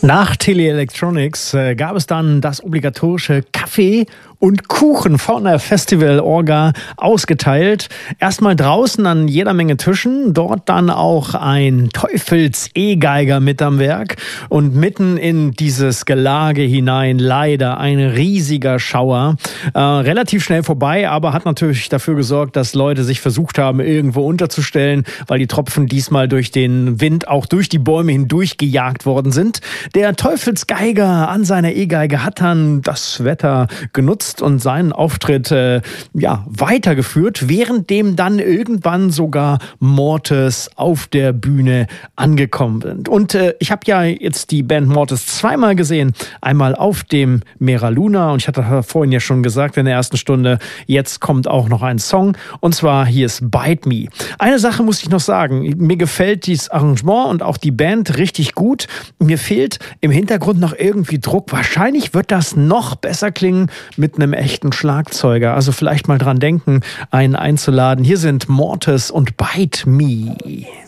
Nach Tele-Electronics gab es dann das obligatorische Kaffee und Kuchen von der Festival-Orga ausgeteilt. Erstmal draußen an jeder Menge Tischen, dort dann auch ein Teufels-E-Geiger mit am Werk und mitten in dieses Gelage hinein leider ein riesiger Schauer. Relativ schnell vorbei, aber hat natürlich dafür gesorgt, dass Leute sich versucht haben, irgendwo unterzustellen, weil die Tropfen diesmal durch den Wind auch durch die Bäume hindurch gejagt worden sind. Der Teufelsgeiger an seiner E-Geige hat dann das Wetter genutzt und seinen Auftritt weitergeführt, währenddem dann irgendwann sogar Mortis auf der Bühne angekommen sind. Und ich habe ja jetzt die Band Mortis zweimal gesehen. Einmal auf dem Mera Luna und ich hatte vorhin ja schon gesagt in der ersten Stunde, jetzt kommt auch noch ein Song und zwar hier ist Bite Me. Eine Sache muss ich noch sagen, mir gefällt dieses Arrangement und auch die Band richtig gut. Mir fehlt im Hintergrund noch irgendwie Druck. Wahrscheinlich wird das noch besser klingen mit einem echten Schlagzeuger. Also vielleicht mal dran denken, einen einzuladen. Hier sind Mortis und Bite Me.